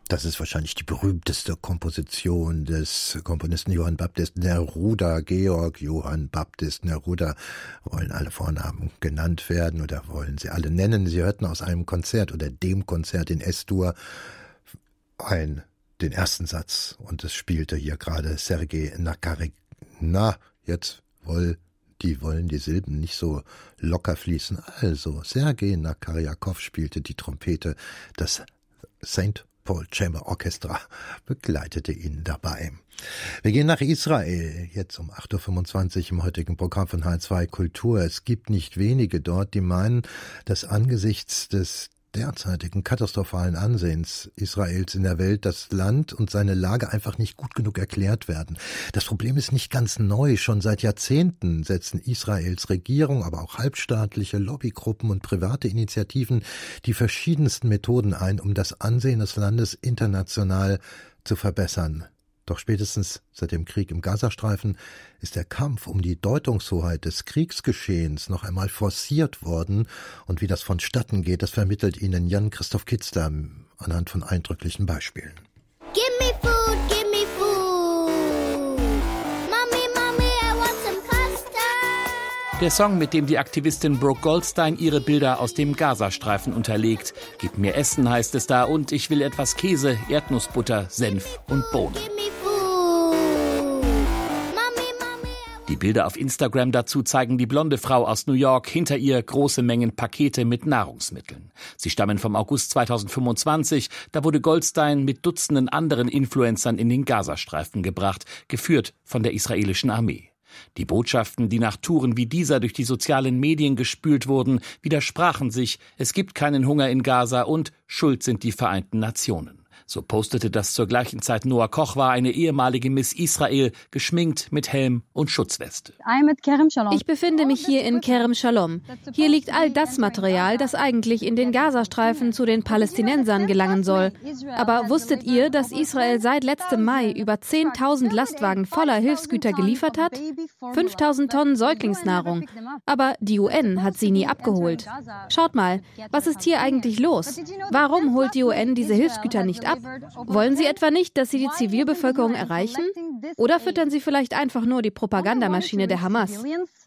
Das ist wahrscheinlich die berühmteste Komposition des Komponisten Johann Baptist Neruda. Georg Johann Baptist Neruda, wollen alle Vornamen genannt werden oder wollen sie alle nennen. Sie hörten aus einem Konzert oder dem Konzert in S-Dur den ersten Satz und es spielte hier gerade Sergei Nakarik. Jetzt wollen die Silben nicht so locker fließen. Also, Sergei Nakarjakow spielte die Trompete. Das St. Paul Chamber Orchestra begleitete ihn dabei. Wir gehen nach Israel, jetzt um 8.25 Uhr im heutigen Programm von H2 Kultur. Es gibt nicht wenige dort, die meinen, dass angesichts des derzeitigen katastrophalen Ansehens Israels in der Welt das Land und seine Lage einfach nicht gut genug erklärt werden. Das Problem ist nicht ganz neu. Schon seit Jahrzehnten setzen Israels Regierung, aber auch halbstaatliche Lobbygruppen und private Initiativen die verschiedensten Methoden ein, um das Ansehen des Landes international zu verbessern. Doch spätestens seit dem Krieg im Gazastreifen ist der Kampf um die Deutungshoheit des Kriegsgeschehens noch einmal forciert worden. Und wie das vonstatten geht, das vermittelt Ihnen Jan-Christoph Kitzler anhand von eindrücklichen Beispielen. Give me food, give me food. Mommy, mommy, I want some pasta. Der Song, mit dem die Aktivistin Brooke Goldstein ihre Bilder aus dem Gazastreifen unterlegt. Gib mir Essen, heißt es da, und ich will etwas Käse, Erdnussbutter, Senf und Bohnen. Die Bilder auf Instagram dazu zeigen die blonde Frau aus New York, hinter ihr große Mengen Pakete mit Nahrungsmitteln. Sie stammen vom August 2025, da wurde Goldstein mit Dutzenden anderen Influencern in den Gazastreifen gebracht, geführt von der israelischen Armee. Die Botschaften, die nach Touren wie dieser durch die sozialen Medien gespült wurden, widersprachen sich, es gibt keinen Hunger in Gaza und schuld sind die Vereinten Nationen. So postete das zur gleichen Zeit Noah Koch war, eine ehemalige Miss Israel, geschminkt mit Helm und Schutzweste. Ich befinde mich hier in Kerem Shalom. Hier liegt all das Material, das eigentlich in den Gazastreifen zu den Palästinensern gelangen soll. Aber wusstet ihr, dass Israel seit letztem Mai über 10.000 Lastwagen voller Hilfsgüter geliefert hat? 5.000 Tonnen Säuglingsnahrung. Aber die UN hat sie nie abgeholt. Schaut mal, was ist hier eigentlich los? Warum holt die UN diese Hilfsgüter nicht ab? Wollen Sie etwa nicht, dass Sie die Zivilbevölkerung erreichen? Oder füttern Sie vielleicht einfach nur die Propagandamaschine der Hamas?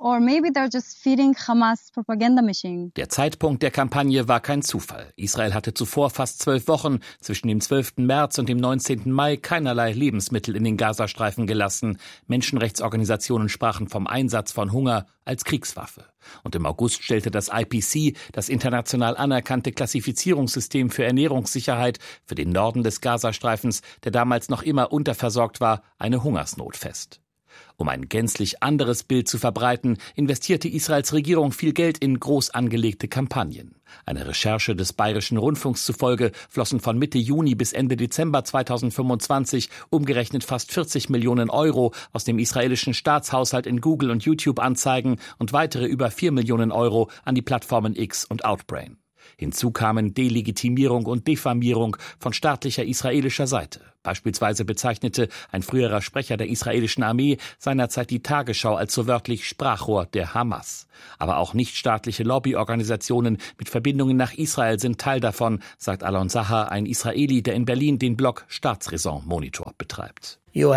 Der Zeitpunkt der Kampagne war kein Zufall. Israel hatte zuvor fast 12 Wochen zwischen dem 12. März und dem 19. Mai keinerlei Lebensmittel in den Gazastreifen gelassen. Menschenrechtsorganisationen sprachen vom Einsatz von Hunger als Kriegswaffe. Und im August stellte das IPC, das international anerkannte Klassifizierungssystem für Ernährungssicherheit, für den Norden des Gazastreifens, der damals noch immer unterversorgt war, eine Hungersnot fest. Um ein gänzlich anderes Bild zu verbreiten, investierte Israels Regierung viel Geld in groß angelegte Kampagnen. Einer Recherche des Bayerischen Rundfunks zufolge flossen von Mitte Juni bis Ende Dezember 2025 umgerechnet fast 40 Millionen Euro aus dem israelischen Staatshaushalt in Google- und YouTube-Anzeigen und weitere über 4 Millionen Euro an die Plattformen X und Outbrain. Hinzu kamen Delegitimierung und Diffamierung von staatlicher israelischer Seite. Beispielsweise bezeichnete ein früherer Sprecher der israelischen Armee seinerzeit die Tagesschau als so wörtlich Sprachrohr der Hamas. Aber auch nichtstaatliche Lobbyorganisationen mit Verbindungen nach Israel sind Teil davon, sagt Alon Sahar, ein Israeli, der in Berlin den Blog Staatsräson Monitor betreibt.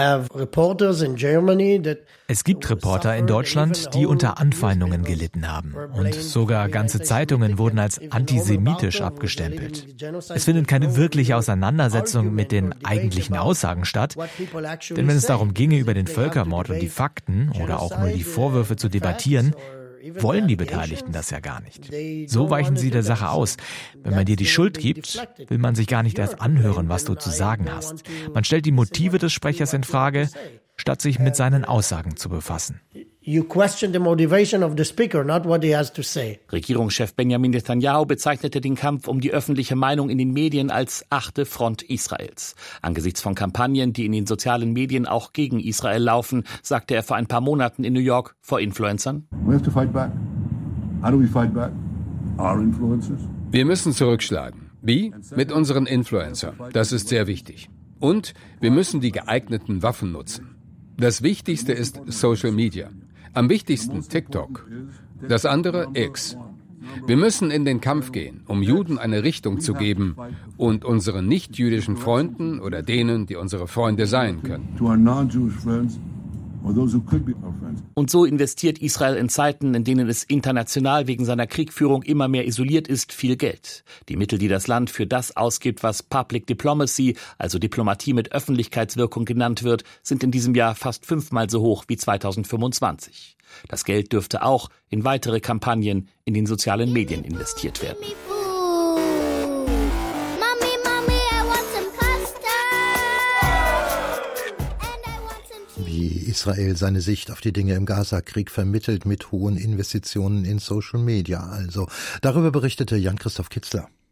Es gibt Reporter in Deutschland, die unter Anfeindungen gelitten haben. Und sogar ganze Zeitungen wurden als antisemitisch abgestempelt. Es findet keine wirkliche Auseinandersetzung mit den eigentlichen Aussagen statt. Denn wenn es darum ginge, über den Völkermord und die Fakten oder auch nur die Vorwürfe zu debattieren, wollen die Beteiligten das ja gar nicht. So weichen sie der Sache aus. Wenn man dir die Schuld gibt, will man sich gar nicht erst anhören, was du zu sagen hast. Man stellt die Motive des Sprechers in Frage, statt sich mit seinen Aussagen zu befassen. Regierungschef Benjamin Netanyahu bezeichnete den Kampf um die öffentliche Meinung in den Medien als 8. Front Israels. Angesichts von Kampagnen, die in den sozialen Medien auch gegen Israel laufen, sagte er vor ein paar Monaten in New York vor Influencern: Wir müssen zurückschlagen. Wie? Mit unseren Influencern. Das ist sehr wichtig. Und wir müssen die geeigneten Waffen nutzen. Das Wichtigste ist Social Media. Am wichtigsten TikTok. Das andere X. Wir müssen in den Kampf gehen, um Juden eine Richtung zu geben und unseren nicht-jüdischen Freunden oder denen, die unsere Freunde sein können. Und so investiert Israel in Zeiten, in denen es international wegen seiner Kriegführung immer mehr isoliert ist, viel Geld. Die Mittel, die das Land für das ausgibt, was Public Diplomacy, also Diplomatie mit Öffentlichkeitswirkung genannt wird, sind in diesem Jahr fast 5-mal so hoch wie 2025. Das Geld dürfte auch in weitere Kampagnen in den sozialen Medien investiert werden. Wie Israel seine Sicht auf die Dinge im Gaza-Krieg vermittelt mit hohen Investitionen in Social Media. Also darüber berichtete Jan-Christoph Kitzler.